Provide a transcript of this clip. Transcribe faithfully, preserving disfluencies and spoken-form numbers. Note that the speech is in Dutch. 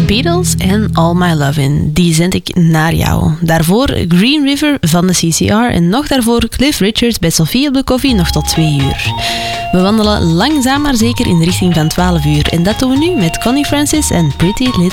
Beatles en All My Lovin', die zend ik naar jou. Daarvoor Green River van de C C R en nog daarvoor Cliff Richards bij Sophie op de Koffie nog tot twee uur. We wandelen langzaam maar zeker in de richting van twaalf uur en dat doen we nu met Connie Francis en Pretty Little